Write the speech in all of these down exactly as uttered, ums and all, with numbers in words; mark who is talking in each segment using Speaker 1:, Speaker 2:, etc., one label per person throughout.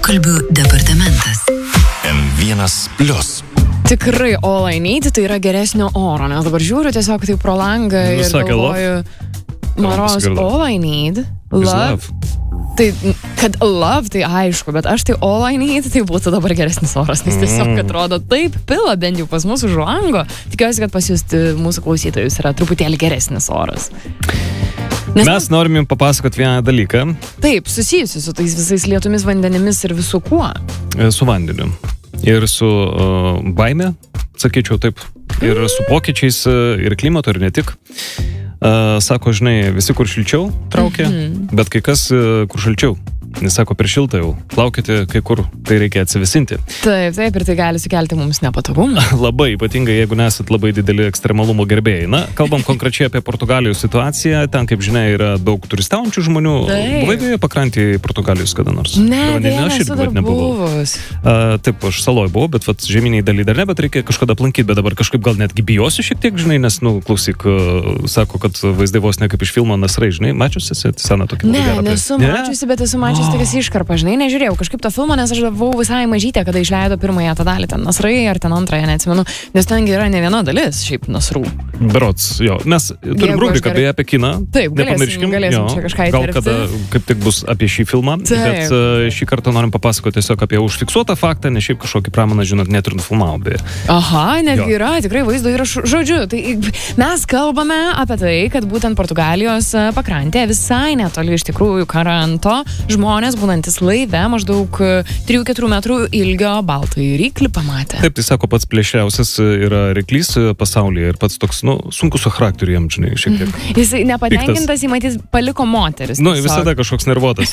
Speaker 1: Pokalbių departamentas.
Speaker 2: M vienas plius.
Speaker 3: Tikrai all I need, tai yra geresnio oro, nes dabar žiūriu tiesiog tai pro langą ir
Speaker 2: Sakė
Speaker 3: galvoju, Maros, all I need, love.
Speaker 2: love.
Speaker 3: Tai, kad love, tai aišku, bet aš tai all I need, tai būtų dabar geresnis oras, nes tiesiog atrodo taip pila, bent jau pas mus už lango. Tikiuosi, kad pas jūs mūsų klausytojus yra truputėlį geresnis oras. Nes
Speaker 4: Mes norim jums papasakoti vieną dalyką.
Speaker 3: Taip, susijusi su tais visais lietumis, vandenimis ir visų kuo.
Speaker 4: Su vandeniu. Ir su uh, baime, sakyčiau taip. Ir su pokyčiais, uh, ir klimato, ir ne tik. Uh, sako, žinai, visi kur šilčiau traukia, mm-hmm. bet kai kas uh, kur šilčiau. Nes sako, per šiltą jau plaukite, kai kur tai reikia atsivesinti.
Speaker 3: Taip, taip, ir tai gali sukelti mums nepatogumą.
Speaker 4: Labai, ypatingai, jeigu nesat labai dideli ekstremalumo gerbėjai. Na, kalbam konkrečiai apie Portugalijos situaciją. Ten, kaip žinia, yra daug turistaujančių žmonių. Buvai Pakrantėje Portugalijos kada nors?
Speaker 3: Ne, ne,
Speaker 4: aš
Speaker 3: esu dar buvus.
Speaker 4: Uh, taip, aš saloj buvau, bet vat, žeminiai daly dar ne, bet reikia kažkada aplankyti, bet dabar kažkaip gal netgi bijosiu šiek tiek, žinai, nes, nu, klausyk, uh, sako, kad vaizdai vos ne kaip iš filmo Nasrai, žinai, mačiusi esi seną tokį.
Speaker 3: Ne, nesu mačiusi, bet esu mačiusi tokias iškarpas, žinai, nežiūrėjau kažkaip to filmo, nes aš buvau visai mažytė, kada išleido pirmąją tą dalį, ten Nasrai ar ten antrąją, neatsimenu, nes tengi yra ne viena dalis, šiaip Nasrų.
Speaker 4: Berods, jo, mes turim rubriką gerai... apie kiną.
Speaker 3: Taip, galėsim, galėsim čia kažką įterpti.
Speaker 4: Gal kada kaip tik bus apie šį filmą,
Speaker 3: taip.
Speaker 4: Bet uh, šį kartą norim papasakoti tiesiog apie užfiksuotą faktą, ne šiaip kažkokį pramaną, žinot, net ir nufilmavo. Beje.
Speaker 3: Aha, netgi yra, tikrai vaizdo yra, žodžiu, tai mes kalbame apie tai, kad būtent Portugalijos pakrantė visai netoli iš tikrųjų kranto žmonės būnantis laive maždaug trijų keturių metrų ilgio baltąjį ryklį pamatė.
Speaker 4: Taip, tai sako, pats plėšriausias yra ryklys pasaulyje ir pats toks, nu, sunkus su charakteriu jam, žinai, šiek tiek.
Speaker 3: Jis nepatenkintas, jį matys paliko moteris.
Speaker 4: Nu, visada kažkoks nervuotas.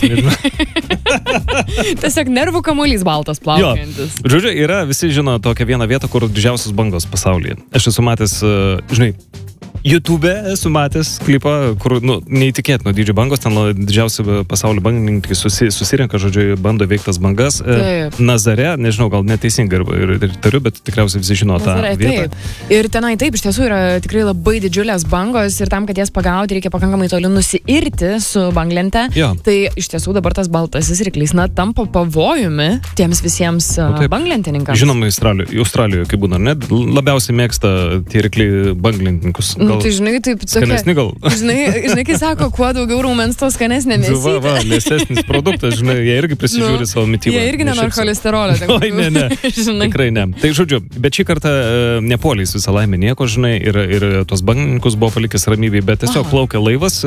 Speaker 3: Tiesiog nervų kamuolys baltas plaukiantis.
Speaker 4: Žodžiu, yra, visi žino tokią vieną vietą, kur didžiausios bangos pasaulyje. Aš esu matęs, žinai, YouTube esu matęs klipą, kur, nu, neįtikėtino dydžio bangos, ten didžiausi pasaulio bangininkai susi, susirenka, žodžiu, bando veiktas bangas.
Speaker 3: Taip.
Speaker 4: Nazare, nežinau, gal neteisingai ir, ir tariu, bet tikriausiai visi žino tą
Speaker 3: Nazare,
Speaker 4: vietą.
Speaker 3: Taip. Ir tenai taip, iš tiesų yra tikrai labai didžiulės bangos ir tam, kad jas pagauti, reikia pakankamai toli nusiirti su banglente.
Speaker 4: Jo.
Speaker 3: Tai iš tiesų dabar tas baltasis ryklys, na, tampa pavojumi tiems visiems
Speaker 4: nu,
Speaker 3: banglentininkams.
Speaker 4: Žinoma, Australijoje, Australijoje kaip būna, ne? Labiausiai mėgsta tie rykliai banglentininkus.
Speaker 3: Gal... Nu, tai žinai, taip,
Speaker 4: skanesni gal.
Speaker 3: Žinai, žinai, kai sako, kuo daugiau raumens, to skanesnė mėsytė.
Speaker 4: Va, va, liesesnis produktas, žinai, jie irgi prisižiūri nu, savo mitybą.
Speaker 3: Jie irgi nenori cholesterolio.
Speaker 4: Oi, ne, ne, tikrai ne. Tai žodžiu, bet šį kartą nepoliais visą laimę nieko, žinai, ir, ir tos bangininkus buvo palikęs ramybėj, bet tiesiog Aha. plaukė laivas.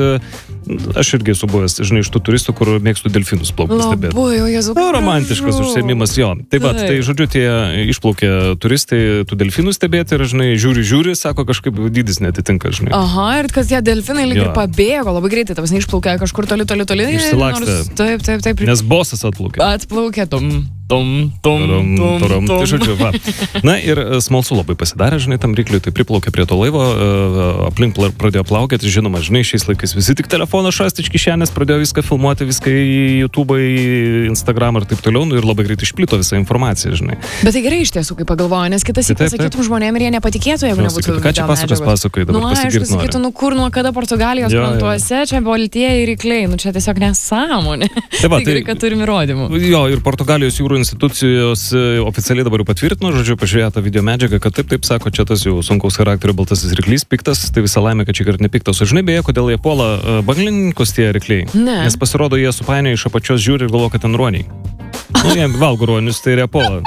Speaker 4: Aš irgi esu buvęs, žinai, iš tų turistų, kur mėgstu delfinus plaukti stebėti.
Speaker 3: Labai, o Jėzau.
Speaker 4: Romantiškas užsiėmimas, jo. Taip pat, tai žodžiu, tie išplaukė turistai tų delfinų stebėti ir, žinai, žiūri, žiūri, sako, kažkaip dydis netitinka, žinai.
Speaker 3: Aha, ir kad tie delfinai lyg ir pabėgo labai greitai, tavas neišplaukė kažkur toli, toli, toli.
Speaker 4: Išsilakstė.
Speaker 3: Nors, taip, taip, taip.
Speaker 4: Nes bosas atplaukė.
Speaker 3: Atplaukė, tom. Tom, tom, tom, tom, tom.
Speaker 4: Tai žodžiu, va. Na ir smalsu labai pasidarė, žinai, tam rykliui, tai priplaukė prie to laivo, aplink pradėjo plaukėti, žinoma, žinai, šiais laikais visi tik telefoną šasti iš kišenės, pradėjo viską filmuoti, viską į YouTube, į Instagram ir taip toliau, nu ir labai greitai išplito visą informaciją, žinai.
Speaker 3: Bet tai gerai iš tiesų, kai pagalvoju, nes kitas įpas sakytum žmonėm ir jie nepatikėtų, jeigu
Speaker 4: nu,
Speaker 3: nebūtų.
Speaker 4: Ką čia pasakas pasakoji, dabar
Speaker 3: nu,
Speaker 4: pasigirti nori.
Speaker 3: Sakytų, nu kur, nuo kada Portugalijos krantuose, čia baltieji rykliai, nu čia tiesiog nesąmonė. Tai, va, tai gerai, kad turim įrodymų.
Speaker 4: Jo, ir Portugalijos jūrų institucijos oficialiai dabar jau patvirtino, žodžiu, pažiūrėjo tą video medžiagą, kad taip, taip sako, čia tas jau sunkaus charakterio baltasis ryklys, piktas, tai visą laimę, kad čia kart nepiktas. O žinai, beje, kodėl jie puola banglininkus tie rykliai?
Speaker 3: Ne.
Speaker 4: Nes pasirodo, jie supainioja iš apačios žiūri ir galvo, kad ten ruoniai. Nu, jie valgo ruonius, tai jie puola.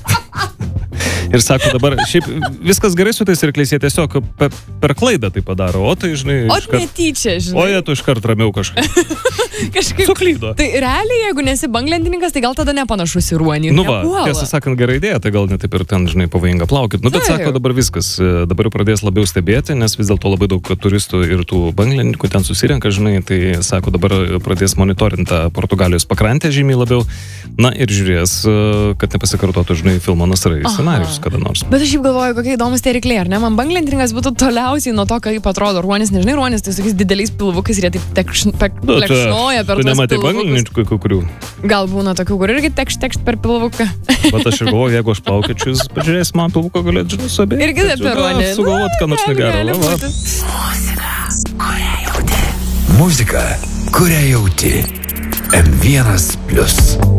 Speaker 4: Ir sako dabar, šiaip viskas gerai su tais rykliais, jie tiesiog per, per klaidą tai padaro, o tai, žinai...
Speaker 3: O
Speaker 4: iškart,
Speaker 3: netyčia, žinai.
Speaker 4: O jie tu iškart ramiau kažkaip.
Speaker 3: Kažkaip
Speaker 4: suklydo.
Speaker 3: Tai realiai, jeigu nesi banglentininkas, tai gal tada nepanašus į ruonį.
Speaker 4: Nu va, tiesą sakant, gera idėja, tai gal net taip ir ten, žinai, pavojinga plaukit. Nu, bet tai sako dabar viskas, dabar jau pradės labiau stebėti, nes vis dėlto labai daug turistų ir tų banglentininkų ten susirenka, žinai, tai sako dabar pradės monitorinti tą Portugalijos pakrantę žymiai labiau. Na ir žiūrės, kad nepasikartotų, žinai, filmo Nasrai scenarijus kada nors.
Speaker 3: Bet aš jau galvoju, kokie įdomus tie rykliai, ar ne? Man banglentininkas būtų toliausiai nuo to, kaip atrodo ruonis. Nežinai, ruonis tai su tokiais dideliais pilvukais ir jie taip plekšnoja per tuos
Speaker 4: pilvukus. Banglininkų kurių.
Speaker 3: Gal būna tokių, kur irgi tekšt tekšt per pilvuką.
Speaker 4: Bet aš ir galvoju, jeigu aš plaukėčius, pažiūrės, man pilvuko galėtų, žinai, sabė.
Speaker 3: Irgi taip per ruonį.
Speaker 4: Sugalvot, ką nors negero.
Speaker 2: Muzika, kurią jauti. M vienas plius.